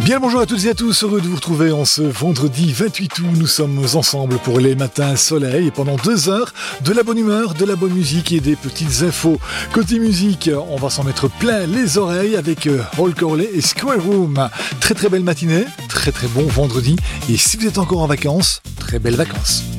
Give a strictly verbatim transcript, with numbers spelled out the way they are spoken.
Bien le bonjour à toutes et à tous, heureux de vous retrouver en ce vendredi vingt-huit août. Nous sommes ensemble pour les matins soleil et pendant deux heures, de la bonne humeur, de la bonne musique et des petites infos. Côté musique, on va s'en mettre plein les oreilles avec Hall Corley et Square Room. Très très belle matinée, très très bon vendredi et si vous êtes encore en vacances, très belles vacances.